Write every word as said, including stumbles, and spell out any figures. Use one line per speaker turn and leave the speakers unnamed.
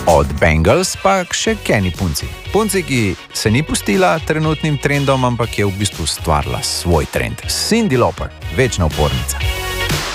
Od Bengals pa še Kenny punci. Punci, ki se ni pustila trenutnim trendom, ampak je v bistvu stvarila svoj trend. Cyndi Lauper, večna upornica.